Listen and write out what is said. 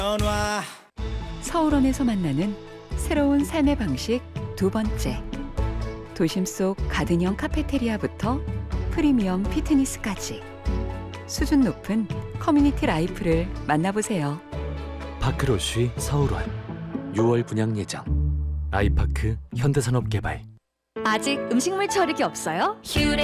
서울원에서 만나는 새로운 삶의 방식 두 번째. 도심 속 가든형 카페테리아부터 프리미엄 피트니스까지 수준 높은 커뮤니티 라이프를 만나보세요. 파크로쉬 서울원 6월 분양 예정. 아이파크 현대산업개발. 아직 음식물 처리기 없어요?